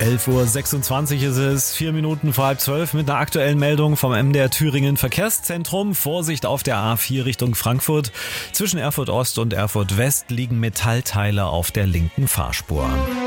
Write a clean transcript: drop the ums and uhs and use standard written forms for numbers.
11.26 Uhr ist es, 4 Minuten vor halb 12 mit einer aktuellen Meldung vom MDR Thüringen Verkehrszentrum. Vorsicht auf der A4 Richtung Frankfurt. Zwischen Erfurt Ost und Erfurt West liegen Metallteile auf der linken Fahrspur.